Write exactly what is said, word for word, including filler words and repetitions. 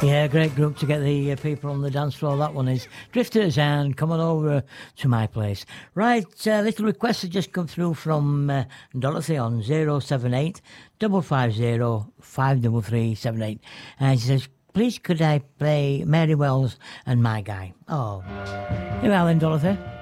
Yeah, great group to get the uh, people on the dance floor. That one is Drifters and Come On Over to My Place. Right, uh, little requests have just come through from uh, Dorothy on zero seven eight, five five zero, five three three seven eight. And she says, please could I play Mary Wells and My Guy? Oh, here we are then, Dorothy.